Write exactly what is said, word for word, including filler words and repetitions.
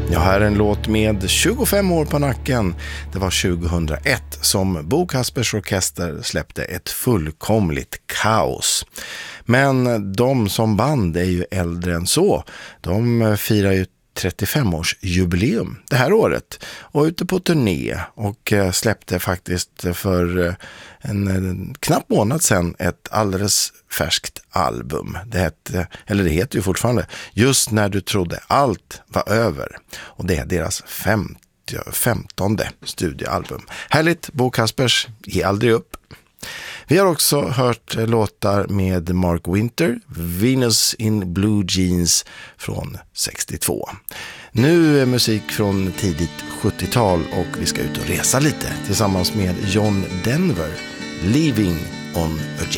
Ja, här är en låt med tjugofem år på nacken. Det var tjugohundraett som Bo Kaspers Orkester släppte ett fullkomligt kaos. Men de som band är ju äldre än så. De firar ju trettiofem års jubileum det här året och ute på turné och släppte faktiskt för en, en knapp månad sedan ett alldeles färskt album. Det hette, eller det heter ju fortfarande Just när du trodde allt var över, och det är deras femtio, femtonde studioalbum. Härligt, Bo Kaspers, ge aldrig upp. Vi har också hört låtar med Mark Winter, Venus in Blue Jeans från sextiotvå. Nu är musik från tidigt sjuttiotal och vi ska ut och resa lite tillsammans med John Denver, Leaving on a Jet.